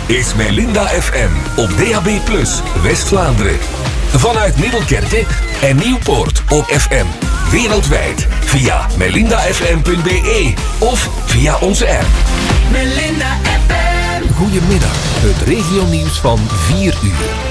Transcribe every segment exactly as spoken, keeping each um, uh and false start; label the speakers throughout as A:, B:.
A: is Melinda F M op D A B plus, West-Vlaanderen. Vanuit Middelkerke en Nieuwpoort op F M. Wereldwijd via melinda f m punt b e of via onze app.
B: Melinda F M.
A: Goedemiddag, het regionieuws van vier uur.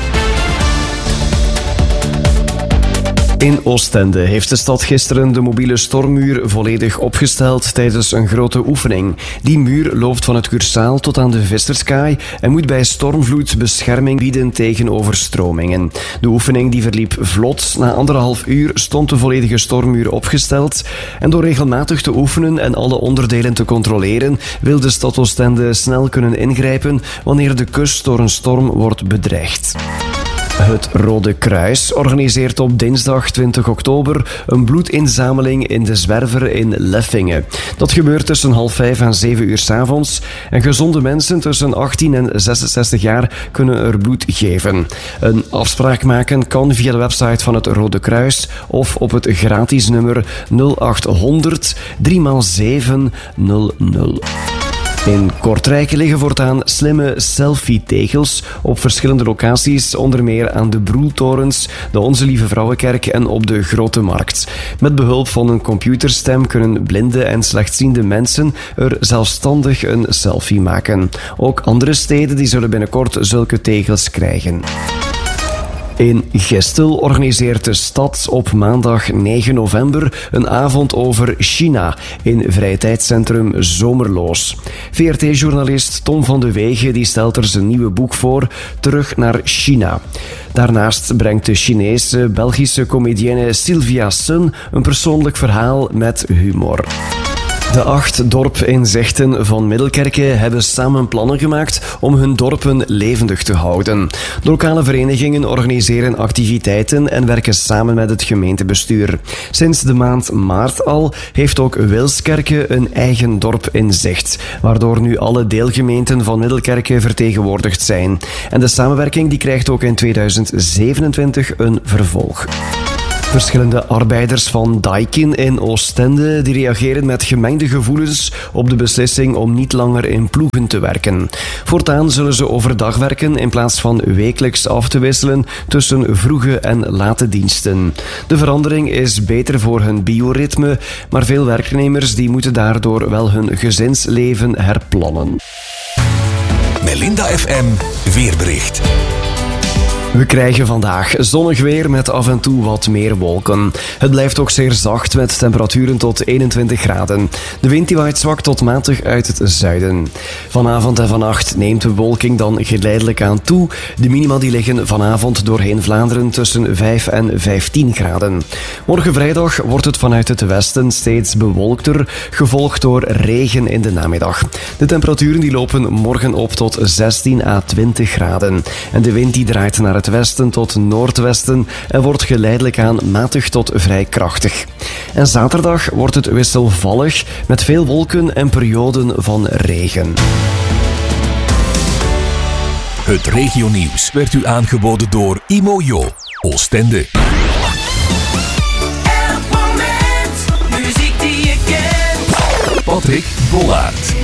C: In Oostende heeft de stad gisteren de mobiele stormmuur volledig opgesteld tijdens een grote oefening. Die muur loopt van het Cursaal tot aan de Visserskaai en moet bij stormvloed bescherming bieden tegen overstromingen. De oefening die verliep vlot. Na anderhalf uur stond de volledige stormmuur opgesteld. En door regelmatig te oefenen en alle onderdelen te controleren, wil de stad Oostende snel kunnen ingrijpen wanneer de kust door een storm wordt bedreigd. Het Rode Kruis organiseert op dinsdag twintig oktober een bloedinzameling in de Zwerver in Leffingen. Dat gebeurt tussen half vijf en zeven uur 's avonds en gezonde mensen tussen achttien en zesenzestig jaar kunnen er bloed geven. Een afspraak maken kan via de website van het Rode Kruis of op het gratis nummer nul acht honderd drie zeven nul nul. In Kortrijk liggen voortaan slimme selfie-tegels op verschillende locaties, onder meer aan de Broeltorens, de Onze Lieve Vrouwenkerk en op de Grote Markt. Met behulp van een computerstem kunnen blinde en slechtziende mensen er zelfstandig een selfie maken. Ook andere steden die zullen binnenkort zulke tegels krijgen. In Gestel organiseert de stad op maandag negen november een avond over China in vrije tijdscentrum Zomerloos. V R T-journalist Tom van de Wegen die stelt er zijn nieuwe boek voor, Terug naar China. Daarnaast brengt de Chinese Belgische comedienne Sylvia Sun een persoonlijk verhaal met humor. De acht dorp-inzichten van Middelkerke hebben samen plannen gemaakt om hun dorpen levendig te houden. De lokale verenigingen organiseren activiteiten en werken samen met het gemeentebestuur. Sinds de maand maart al heeft ook Wilskerke een eigen dorp-inzicht, waardoor nu alle deelgemeenten van Middelkerke vertegenwoordigd zijn. En de samenwerking die krijgt ook in tweeduizend zevenentwintig een vervolg. Verschillende arbeiders van Daikin in Oostende die reageren met gemengde gevoelens op de beslissing om niet langer in ploegen te werken. Voortaan zullen ze overdag werken in plaats van wekelijks af te wisselen tussen vroege en late diensten. De verandering is beter voor hun bioritme, maar veel werknemers die moeten daardoor wel hun gezinsleven herplannen.
A: Melinda F M weerbericht.
C: We krijgen vandaag zonnig weer met af en toe wat meer wolken. Het blijft ook zeer zacht met temperaturen tot eenentwintig graden. De wind die waait zwak tot matig uit het zuiden. Vanavond en vannacht neemt de bewolking dan geleidelijk aan toe. De minima die liggen vanavond doorheen Vlaanderen tussen vijf en vijftien graden. Morgen vrijdag wordt het vanuit het westen steeds bewolkter, gevolgd door regen in de namiddag. De temperaturen die lopen morgen op tot zestien à twintig graden. En de wind die draait naar het het westen tot noordwesten en wordt geleidelijk aan matig tot vrij krachtig. En zaterdag wordt het wisselvallig met veel wolken en perioden van regen.
A: Het regionieuws werd u aangeboden door Imojo, Oostende.
B: Elk moment, muziek die je kent.
A: Patrick Bollaert.